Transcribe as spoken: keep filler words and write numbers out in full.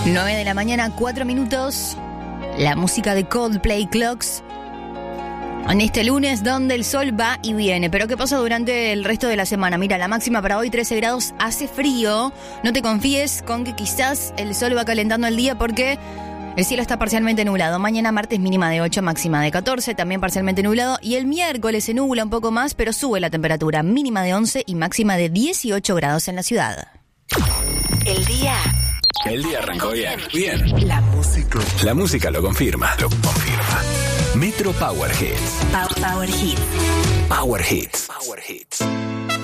nueve de la mañana, cuatro minutos. La música de Coldplay, Clocks. En este lunes donde el sol va y viene. Pero ¿qué pasa durante el resto de la semana? Mira, la máxima para hoy trece grados, hace frío. No te confíes con que quizás el sol va calentando el día porque el cielo está parcialmente nublado. Mañana martes mínima de ocho, máxima de catorce, también parcialmente nublado. Y el miércoles se nubla un poco más, pero sube la temperatura, mínima de once y máxima de dieciocho grados en la ciudad. El día... El día arrancó bien. Bien. La música. La música lo confirma. Lo confirma. Metro Power Hits. Power, Power Hit. Power Hits. Power Hits.